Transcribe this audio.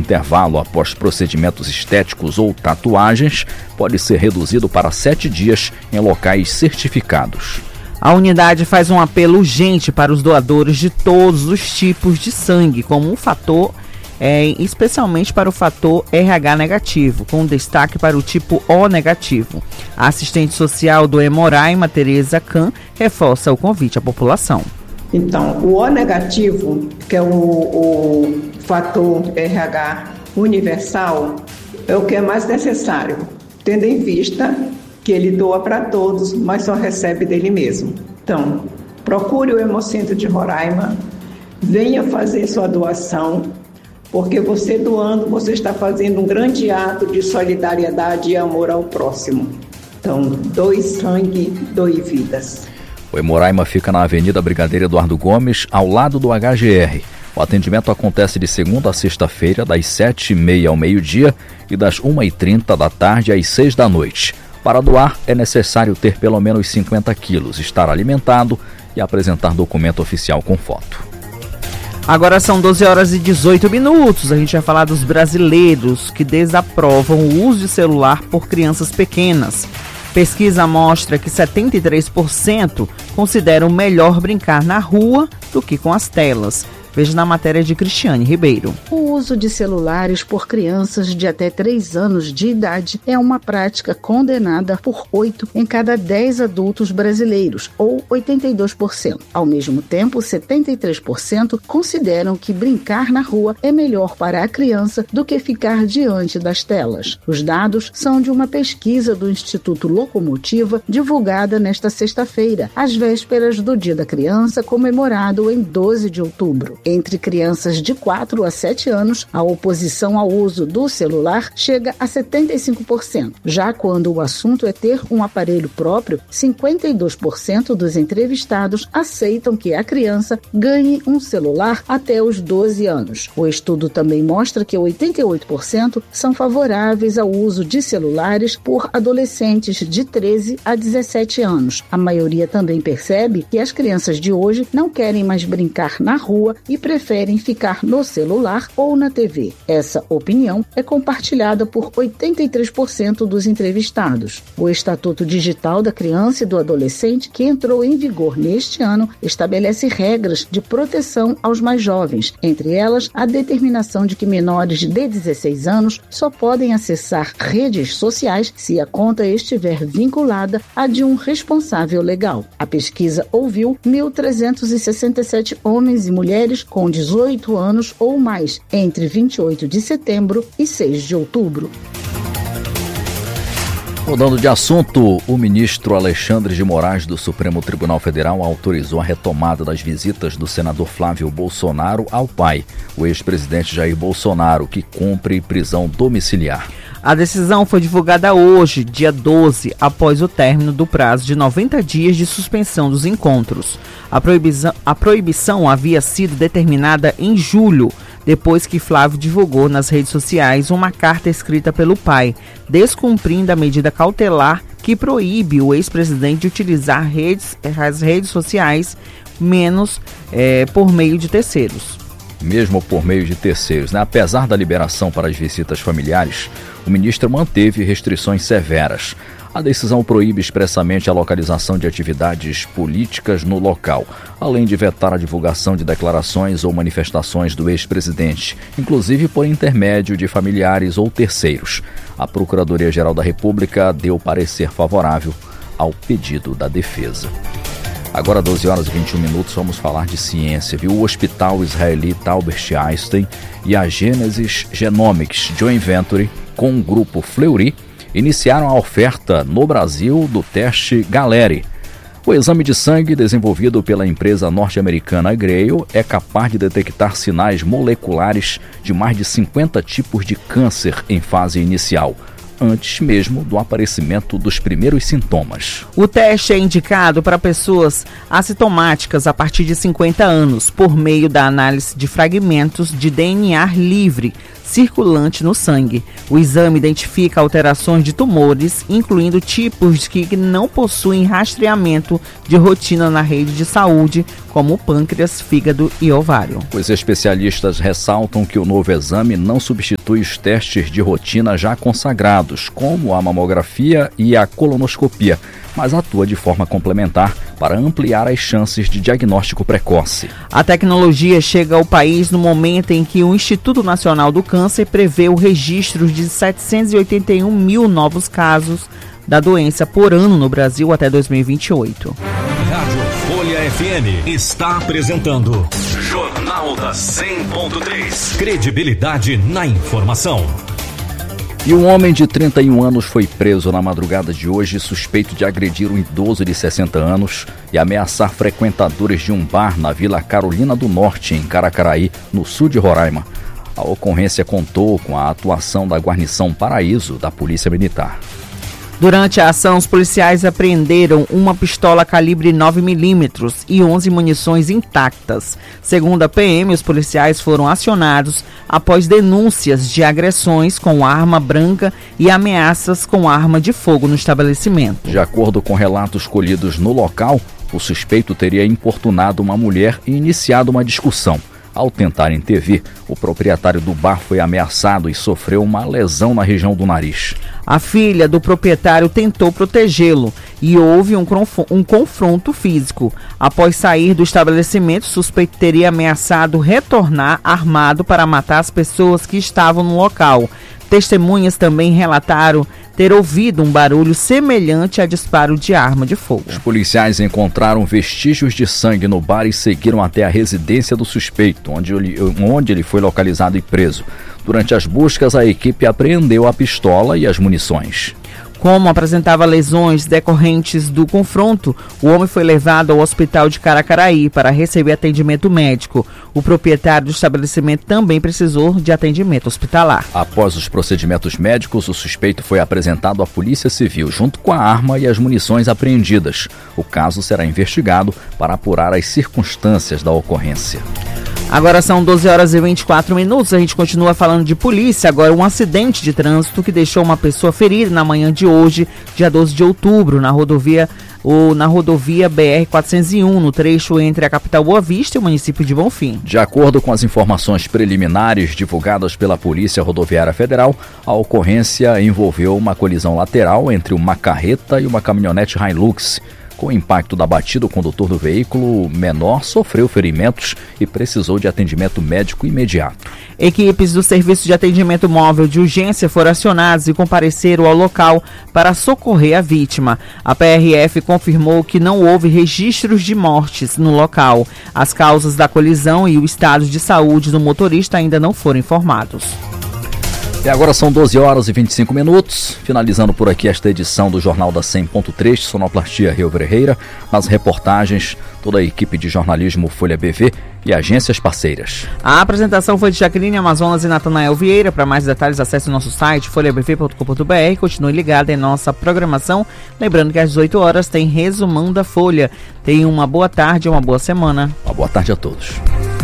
intervalo após procedimentos estéticos ou tatuagens pode ser reduzido para 7 dias em locais certificados. A unidade faz um apelo urgente para os doadores de todos os tipos de sangue, como um fator, especialmente para o fator RH negativo, com destaque para o tipo O negativo. A assistente social do Hemororaima, Tereza Kahn, reforça o convite à população. Então, o O negativo, que é o fator RH universal, é o que é mais necessário, tendo em vista que ele doa para todos, mas só recebe dele mesmo. Então, procure o Hemocentro de Roraima, venha fazer sua doação, porque você doando, você está fazendo um grande ato de solidariedade e amor ao próximo. Então, doe sangue, doe vidas. O Hemororaima fica na Avenida Brigadeiro Eduardo Gomes, ao lado do HGR. O atendimento acontece de segunda a sexta-feira, das 7h30 ao meio-dia e das 1h30 da tarde às 6 da noite. Para doar, é necessário ter pelo menos 50 quilos, estar alimentado e apresentar documento oficial com foto. Agora são 12h18. A gente vai falar dos brasileiros que desaprovam o uso de celular por crianças pequenas. Pesquisa mostra que 73% consideram melhor brincar na rua do que com as telas. Veja na matéria de Cristiane Ribeiro. O uso de celulares por crianças de até 3 anos de idade é uma prática condenada por 8 em cada 10 adultos brasileiros, ou 82%. Ao mesmo tempo, 73% consideram que brincar na rua é melhor para a criança do que ficar diante das telas. Os dados são de uma pesquisa do Instituto Locomotiva, divulgada nesta sexta-feira, às vésperas do Dia da Criança, comemorado em 12 de outubro. Entre crianças de 4 a 7 anos, a oposição ao uso do celular chega a 75%. Já quando o assunto é ter um aparelho próprio, 52% dos entrevistados aceitam que a criança ganhe um celular até os 12 anos. O estudo também mostra que 88% são favoráveis ao uso de celulares por adolescentes de 13 a 17 anos. A maioria também percebe que as crianças de hoje não querem mais brincar na rua e preferem ficar no celular ou na TV. Essa opinião é compartilhada por 83% dos entrevistados. O Estatuto Digital da Criança e do Adolescente, que entrou em vigor neste ano, estabelece regras de proteção aos mais jovens, entre elas a determinação de que menores de 16 anos só podem acessar redes sociais se a conta estiver vinculada à de um responsável legal. A pesquisa ouviu 1.367 homens e mulheres com 18 anos ou mais, entre 28 de setembro e 6 de outubro. Mudando de assunto, o ministro Alexandre de Moraes do Supremo Tribunal Federal autorizou a retomada das visitas do senador Flávio Bolsonaro ao pai, o ex-presidente Jair Bolsonaro, que cumpre prisão domiciliar. A decisão foi divulgada hoje, dia 12, após o término do prazo de 90 dias de suspensão dos encontros. A proibição havia sido determinada em julho, depois que Flávio divulgou nas redes sociais uma carta escrita pelo pai, descumprindo a medida cautelar que proíbe o ex-presidente de utilizar as redes sociais, menos por meio de terceiros. Mesmo por meio de terceiros, Apesar da liberação para as visitas familiares, o ministro manteve restrições severas. A decisão proíbe expressamente a localização de atividades políticas no local, além de vetar a divulgação de declarações ou manifestações do ex-presidente, inclusive por intermédio de familiares ou terceiros. A Procuradoria-Geral da República deu parecer favorável ao pedido da defesa. Agora, 12h21, vamos falar de ciência, O Hospital Israelita Albert Einstein e a Genesis Genomics Joint Venture com o grupo Fleury iniciaram a oferta no Brasil do teste Galeri. O exame de sangue desenvolvido pela empresa norte-americana Grail é capaz de detectar sinais moleculares de mais de 50 tipos de câncer em fase inicial, antes mesmo do aparecimento dos primeiros sintomas. O teste é indicado para pessoas assintomáticas a partir de 50 anos, por meio da análise de fragmentos de DNA livre, circulante no sangue. O exame identifica alterações de tumores, incluindo tipos que não possuem rastreamento de rotina na rede de saúde, como pâncreas, fígado e ovário. Os especialistas ressaltam que o novo exame não substitui os testes de rotina já consagrados, como a mamografia e a colonoscopia, mas atua de forma complementar para ampliar as chances de diagnóstico precoce. A tecnologia chega ao país no momento em que o Instituto Nacional do Câncer prevê o registro de 781 mil novos casos da doença por ano no Brasil até 2028. Rádio Folha FM está apresentando Jornal da 100.3. Credibilidade na informação. E um homem de 31 anos foi preso na madrugada de hoje, suspeito de agredir um idoso de 60 anos e ameaçar frequentadores de um bar na Vila Carolina do Norte, em Caracaraí, no sul de Roraima. A ocorrência contou com a atuação da guarnição Paraíso da Polícia Militar. Durante a ação, os policiais apreenderam uma pistola calibre 9mm e 11 munições intactas. Segundo a PM, os policiais foram acionados após denúncias de agressões com arma branca e ameaças com arma de fogo no estabelecimento. De acordo com relatos colhidos no local, o suspeito teria importunado uma mulher e iniciado uma discussão. Ao tentar intervir, o proprietário do bar foi ameaçado e sofreu uma lesão na região do nariz. A filha do proprietário tentou protegê-lo e houve um confronto físico. Após sair do estabelecimento, o suspeito teria ameaçado retornar armado para matar as pessoas que estavam no local. Testemunhas também relataram ter ouvido um barulho semelhante a disparo de arma de fogo. Os policiais encontraram vestígios de sangue no bar e seguiram até a residência do suspeito, onde ele foi localizado e preso. Durante as buscas, a equipe apreendeu a pistola e as munições. Como apresentava lesões decorrentes do confronto, o homem foi levado ao hospital de Caracaraí para receber atendimento médico. O proprietário do estabelecimento também precisou de atendimento hospitalar. Após os procedimentos médicos, o suspeito foi apresentado à Polícia Civil, junto com a arma e as munições apreendidas. O caso será investigado para apurar as circunstâncias da ocorrência. Agora são 12h24. A gente continua falando de polícia. Agora, um acidente de trânsito que deixou uma pessoa ferida na manhã de hoje, dia 12 de outubro, na rodovia BR-401, no trecho entre a capital Boa Vista e o município de Bonfim. De acordo com as informações preliminares divulgadas pela Polícia Rodoviária Federal, a ocorrência envolveu uma colisão lateral entre uma carreta e uma caminhonete Hilux. Com o impacto da batida, o condutor do veículo menor sofreu ferimentos e precisou de atendimento médico imediato. Equipes do Serviço de Atendimento Móvel de Urgência foram acionadas e compareceram ao local para socorrer a vítima. A PRF confirmou que não houve registros de mortes no local. As causas da colisão e o estado de saúde do motorista ainda não foram informados. E agora são 12h25, finalizando por aqui esta edição do Jornal da 100.3, Sonoplastia Rio Ferreira, nas reportagens, toda a equipe de jornalismo Folha BV e agências parceiras. A apresentação foi de Jaqueline Amazonas e Natanael Vieira. Para mais detalhes, acesse o nosso site folhabv.com.br, continue ligado em nossa programação. Lembrando que às 18 horas tem Resumão da Folha. Tenha uma boa tarde e uma boa semana. Uma boa tarde a todos.